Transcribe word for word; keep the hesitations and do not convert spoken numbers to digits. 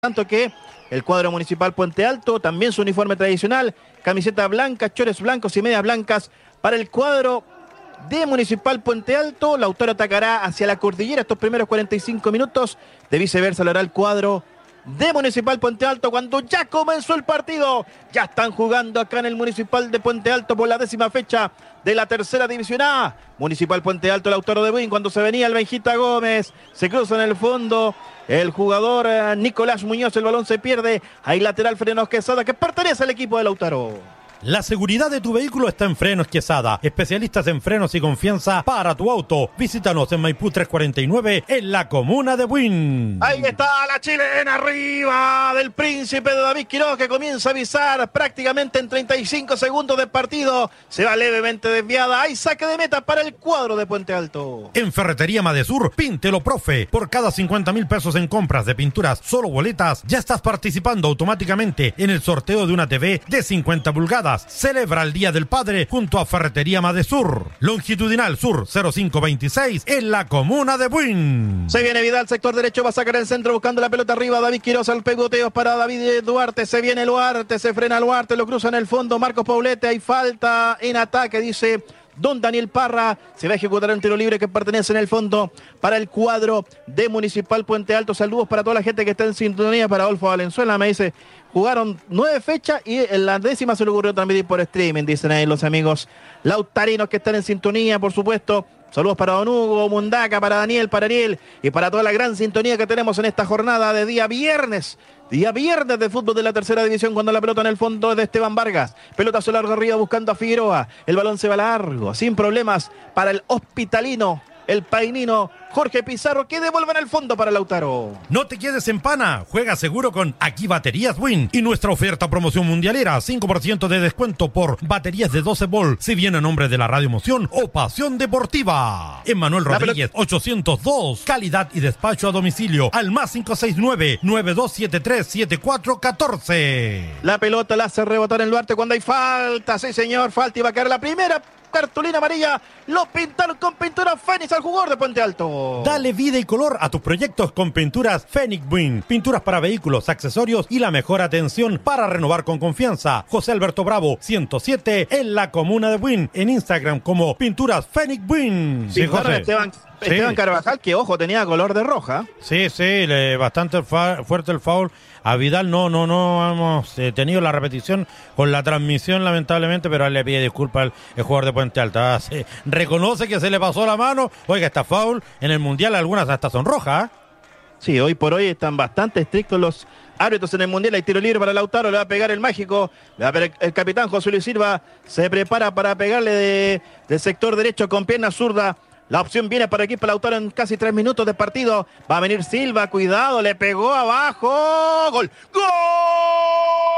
Tanto que el cuadro municipal Puente Alto, también su uniforme tradicional, camiseta blanca, chores blancos y medias blancas para el cuadro de Municipal Puente Alto. Lautaro atacará hacia la cordillera estos primeros cuarenta y cinco minutos. De viceversa lo hará el cuadro de Municipal Puente Alto cuando ya comenzó el partido. Ya están jugando acá en el Municipal de Puente Alto por la décima fecha de la tercera división A. Municipal Puente Alto, Lautaro de Buin, cuando se venía el Benjita Gómez, se cruza en el fondo el jugador eh, Nicolás Muñoz, el balón se pierde. Ahí lateral Frenos Quesada, que pertenece al equipo de Lautaro. La seguridad de tu vehículo está en Frenos Quesada. Especialistas en frenos y confianza para tu auto. Visítanos en Maipú trescientos cuarenta y nueve, en la comuna de Buin. Ahí está la chilena arriba del príncipe de David Quiroz, que comienza a avisar prácticamente en treinta y cinco segundos de partido. Se va levemente desviada. Hay saque de meta para el cuadro de Puente Alto. En Ferretería Madesur, píntelo, profe. Por cada cincuenta mil pesos en compras de pinturas, solo boletas, ya estás participando automáticamente en el sorteo de una T V de cincuenta pulgadas. Celebra el Día del Padre junto a Ferretería Madesur. Longitudinal Sur cero cinco veintiséis en la comuna de Buin. Se viene Vidal, sector derecho, va a sacar el centro buscando la pelota arriba. David Quiroz al pegoteo para David Duarte. Se viene Duarte, se frena Duarte, lo cruza en el fondo. Marcos Paulete, hay falta en ataque, dice don Daniel Parra. Se va a ejecutar un tiro libre que pertenece en el fondo para el cuadro de Municipal Puente Alto. Saludos para toda la gente que está en sintonía. Para Adolfo Valenzuela, me dice, jugaron nueve fechas y en la décima se le ocurrió transmitir por streaming, dicen ahí los amigos lautarinos que están en sintonía, por supuesto. Saludos para don Hugo Mundaca, para Daniel, para Ariel y para toda la gran sintonía que tenemos en esta jornada de día viernes. Día viernes de fútbol de la tercera división, cuando la pelota en el fondo es de Esteban Vargas. Pelotazo largo arriba buscando a Figueroa. El balón se va largo, sin problemas para el hospitalino, el painino Jorge Pizarro, que devuelve en el fondo para Lautaro. No te quedes en pana, juega seguro con Aquí Baterías Win y nuestra oferta promoción mundialera, cinco por ciento de descuento por baterías de doce volt, si viene a nombre de la Radio Emoción o Pasión Deportiva. Emmanuel Rodríguez, ochocientos dos, calidad y despacho a domicilio, al más cinco seis nueve, nueve dos siete tres, siete cuatro uno cuatro. La pelota la hace rebotar en Duarte cuando hay falta, sí señor, falta y va a caer la primera cartulina amarilla. Lo pintaron con pintura Fénix al jugador de Puente Alto. Dale vida y color a tus proyectos con pinturas Fénix Buin. Pinturas para vehículos, accesorios y la mejor atención para renovar con confianza. José Alberto Bravo, ciento siete, en la comuna de Buin. En Instagram como Pinturas Fénix Buin. Sí, José. Esteban, Esteban sí. Carvajal, que ojo, tenía color de roja. Sí, sí, le, bastante fa fuerte el foul. A Vidal no, no, no hemos eh, tenido la repetición con la transmisión, lamentablemente, pero él le pide disculpas al el jugador de Puente Alto. Ah, sí. Reconoce que se le pasó la mano. Oiga, está foul. En el Mundial algunas hasta son rojas. Sí, hoy por hoy están bastante estrictos los árbitros en el Mundial. Hay tiro libre para Lautaro, le va a pegar el mágico. Le va a pegar el capitán José Luis Silva. Se prepara para pegarle de, del sector derecho con pierna zurda. La opción viene para aquí, para Lautaro en casi tres minutos de partido. Va a venir Silva, cuidado, le pegó abajo. ¡Gol! ¡Gol!